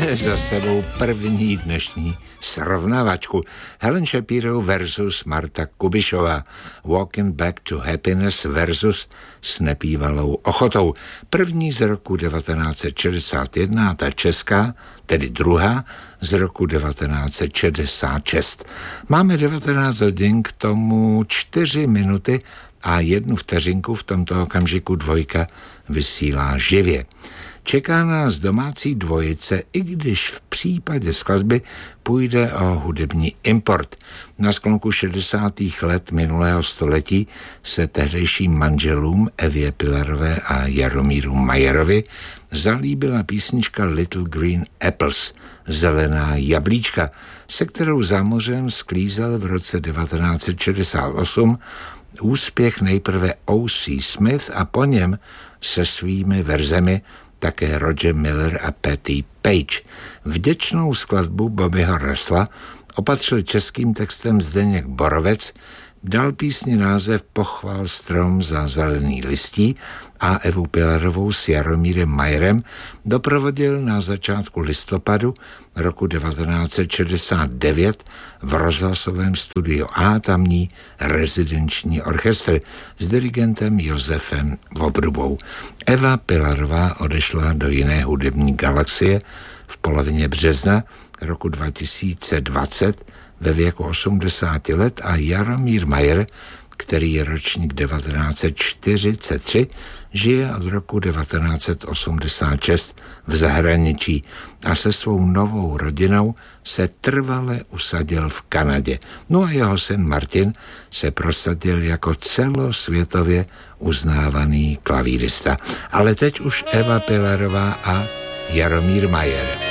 Máme za sebou první dnešní srovnávačku. Helen Shapiro versus Marta Kubišová. Walking Back to Happiness versus S nebývalou ochotou. První z roku 1961 a ta česká, tedy druhá, z roku 1966. Máme 19 hodin, k tomu 4 minuty a 1 vteřinku. V tomto okamžiku dvojka vysílá živě. Čeká nás domácí dvojice, i když v případě skladby půjde o hudební import. Na sklonku 60. let minulého století se tehdejším manželům Evě Pilarové a Jaromíru Majerovi zalíbila písnička Little Green Apples, zelená jablíčka, se kterou za mořem sklízel v roce 1968 úspěch nejprve O.C. Smith a po něm se svými verzemi také Roger Miller a Patti Page. Vděčnou skladbu Bobbyho Russella opatřil českým textem Zdeněk Borovec, dal písni název Pochval strom za zelený listí a Evu Pilarovou s Jaromírem Majerem doprovodil na začátku listopadu roku 1969 v rozhlasovém studiu A tamní rezidenční orchestr s dirigentem Josefem Vobrubou. Eva Pilarová odešla do jiné hudební galaxie v polovině března roku 2020 ve věku 80 let a Jaromír Majer, který je ročník 1943, žije od roku 1986 v zahraničí a se svou novou rodinou se trvale usadil v Kanadě. No a jeho syn Martin se prosadil jako celosvětově uznávaný klavírista. Ale teď už Eva Pilarová a Jaromír Majer.